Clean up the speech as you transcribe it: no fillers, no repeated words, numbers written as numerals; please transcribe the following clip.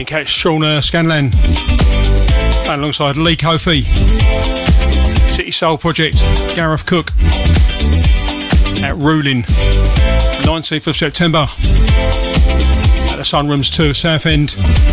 can catch Sean Scanlan and alongside Lee Kofi, City Soul Project, Gareth Cook at Ruling, 19th of September at the Sunrooms 2 Southend.